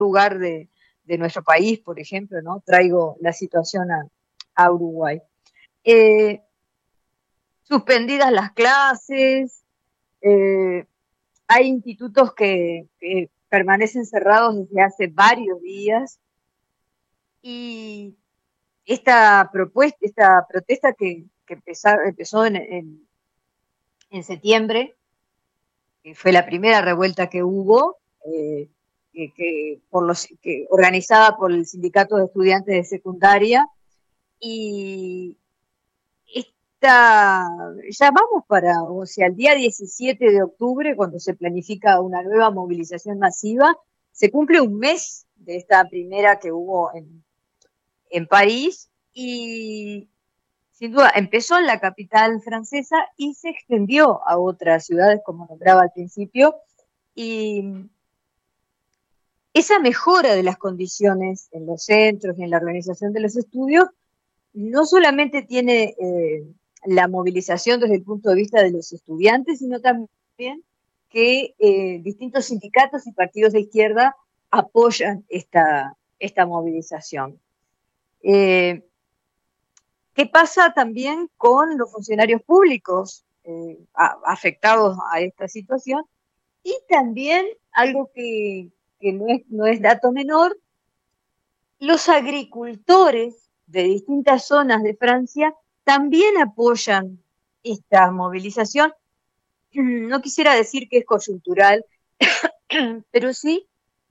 lugar de nuestro país, por ejemplo, ¿no? Traigo la situación a Uruguay. Suspendidas las clases, hay institutos que permanecen cerrados desde hace varios días, y esta protesta que empezó en septiembre, que fue la primera revuelta que hubo, organizada por el Sindicato de Estudiantes de Secundaria, y ya vamos el día 17 de octubre, cuando se planifica una nueva movilización masiva, se cumple un mes de esta primera que hubo en París, y sin duda empezó en la capital francesa y se extendió a otras ciudades, como nombraba al principio, y esa mejora de las condiciones en los centros y en la organización de los estudios no solamente tiene la movilización desde el punto de vista de los estudiantes, sino también que distintos sindicatos y partidos de izquierda apoyan esta movilización. ¿Qué pasa también con los funcionarios públicos afectados a esta situación? Y también algo que no es dato menor, los agricultores de distintas zonas de Francia también apoyan esta movilización. No quisiera decir que es coyuntural, pero sí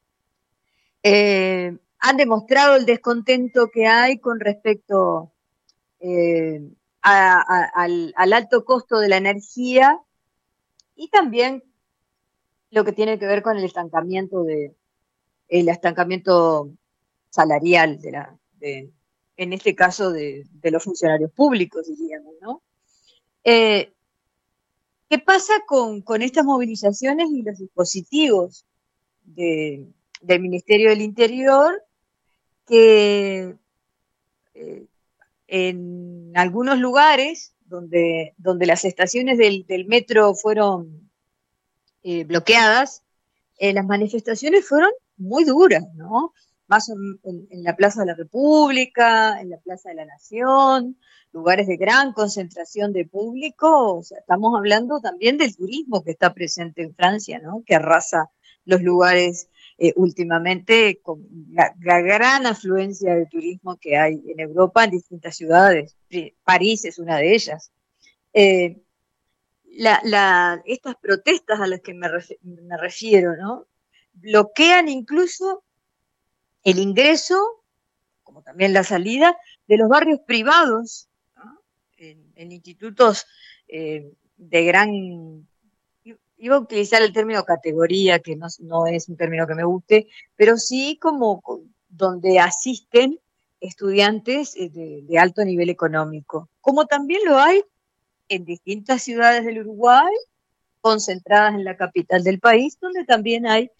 han demostrado el descontento que hay con respecto al alto costo de la energía, y también lo que tiene que ver con el estancamiento salarial en este caso de los funcionarios públicos, diríamos, ¿no? ¿Qué pasa con estas movilizaciones y los dispositivos del Ministerio del Interior, que en algunos lugares donde las estaciones del metro fueron bloqueadas, las manifestaciones fueron muy duras, ¿no? Más en la Plaza de la República, en la Plaza de la Nación, lugares de gran concentración de público. O sea, estamos hablando también del turismo que está presente en Francia, ¿no? Que arrasa los lugares últimamente, con la gran afluencia de turismo que hay en Europa en distintas ciudades. París es una de ellas. Estas protestas a las que me refiero, ¿no? Bloquean incluso el ingreso, como también la salida, de los barrios privados, ¿no? En institutos de gran... Iba a utilizar el término categoría, que no es un término que me guste, pero sí como donde asisten estudiantes de alto nivel económico, como también lo hay en distintas ciudades del Uruguay, concentradas en la capital del país, donde también hay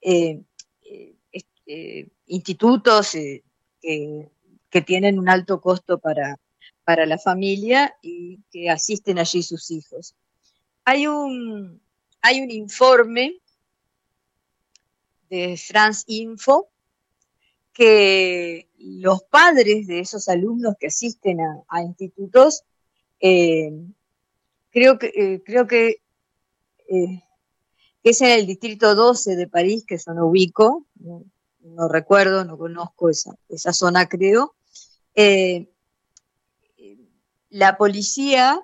institutos que tienen un alto costo para la familia y que asisten allí sus hijos. Hay un informe de France Info que los padres de esos alumnos que asisten a institutos, creo que es en el distrito 12 de París, que yo no ubico, no recuerdo, no conozco esa zona, creo. La policía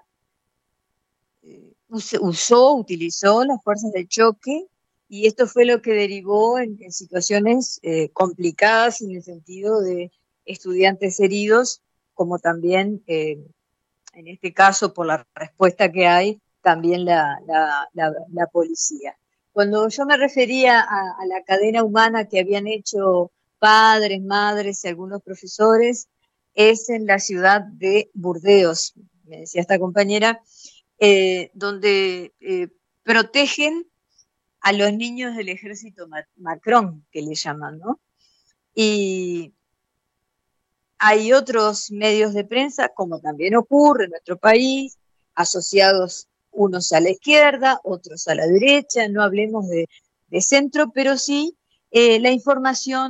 utilizó las fuerzas de choque, y esto fue lo que derivó en situaciones complicadas en el sentido de estudiantes heridos, como también, en este caso, por la respuesta que hay, también la policía. Cuando yo me refería a la cadena humana que habían hecho padres, madres y algunos profesores, es en la ciudad de Burdeos, me decía esta compañera, donde protegen a los niños del ejército Macron, que le llaman, ¿no? Y hay otros medios de prensa, como también ocurre en nuestro país, asociados unos a la izquierda, otros a la derecha, no hablemos de centro, pero sí La información